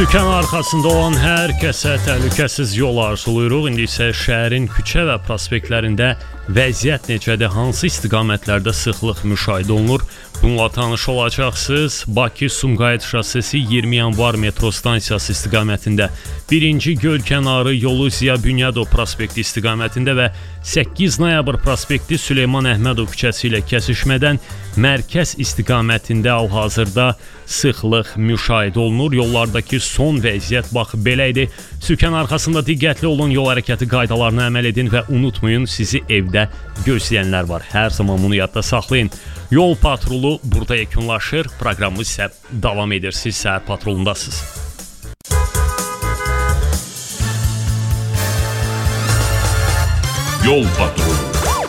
Sükan arxasında olan hər kəsə təhlükəsiz yol arzulayırıq. İndi isə şəhərin küçə və prospektlərində vəziyyət necədir, hansı istiqamətlərdə sıxlıq müşahidə olunur? Bununla tanış olacaqsınız. Bakı-Sumqayıt şossesi 20 yanvar metro stansiyası istiqamətində, 1-ci göl kənarı yolu Ziya Bünyadov prospekti istiqamətində və 8 noyabr prospekti Süleyman Əhmədov küçəsi ilə kəsişmədən mərkəz istiqamətində hal-hazırda sıxlıq müşahidə olunur. Yollardakı son vəziyyət bax belə idi. Sükan arxasında diqqətli olun, yol hərəkəti qaydalarına əməl edin və unutmayın, sizi evdə gözləyənlər var. Hər zaman bunu yadda saxlayın. Yol patrolu burada yekunlaşır. Proqramımız isə davam edir. Siz səhər patrolundasınız. Yol patrolu.